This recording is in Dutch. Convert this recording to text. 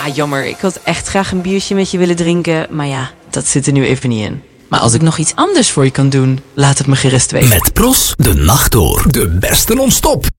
jammer. Ik had echt graag een biertje met je willen drinken. Maar ja, dat zit er nu even niet in. Maar als ik nog iets anders voor je kan doen, laat het me gerust weten. Met Pros de nacht door. De beste non-stop.